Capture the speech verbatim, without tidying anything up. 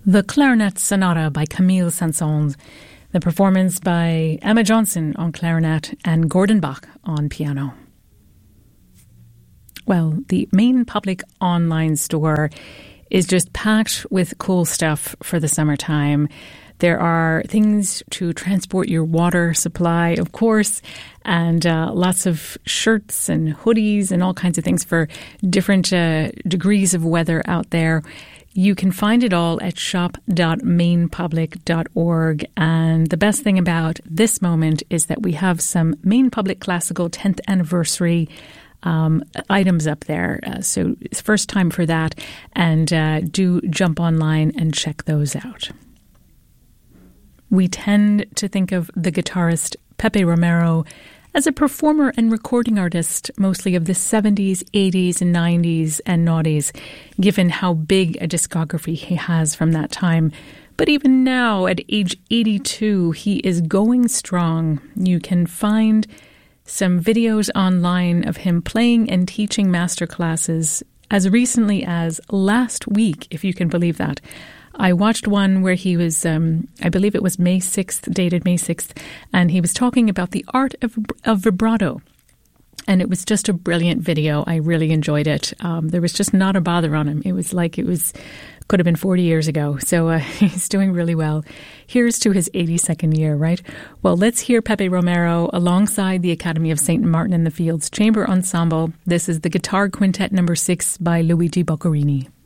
The Clarinet Sonata by Camille Saint-Saëns, the performance by Emma Johnson on clarinet and Gordon Bach on piano. Well, the Maine Public online store is just packed with cool stuff for the summertime. There are things to transport your water supply, of course, and uh, lots of shirts and hoodies and all kinds of things for different uh, degrees of weather out there. You can find it all at shop dot maine public dot org. And the best thing about this moment is that we have some Maine Public Classical tenth anniversary um, items up there. Uh, so it's first time for that. And uh, do jump online and check those out. We tend to think of the guitarist Pepe Romero as a performer and recording artist, mostly of the seventies, eighties, and nineties and noughties, given how big a discography he has from that time. But even now, at age eighty-two, he is going strong. You can find some videos online of him playing and teaching master classes as recently as last week, if you can believe that. I watched one where he was, um, I believe it was May sixth, dated May sixth, and he was talking about the art of, of vibrato. And it was just a brilliant video. I really enjoyed it. Um, there was just not a bother on him. It was like it was could have been forty years ago. So uh, he's doing really well. Here's to his eighty-second year, right? Well, let's hear Pepe Romero alongside the Academy of Saint Martin in the Fields Chamber Ensemble. This is the Guitar Quintet number six by Luigi Boccherini.